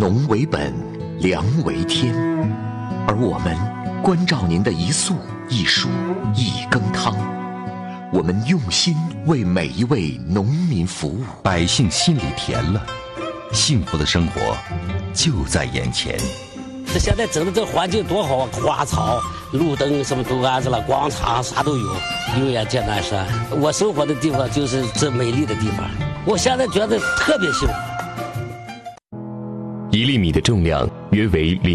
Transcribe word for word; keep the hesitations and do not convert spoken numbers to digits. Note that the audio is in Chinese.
农为本，粮为天，而我们关照您的一粟一蔬一羹汤，我们用心为每一位农民服务， 百姓心里甜了，幸福的生活就在眼前。 这现在整的这环境多好啊，花草、路灯什么都安置了，广场啥都有，油盐剑南山。我生活的地方就是这美丽的地方，我现在觉得特别幸福。 一粒米的重量约为零。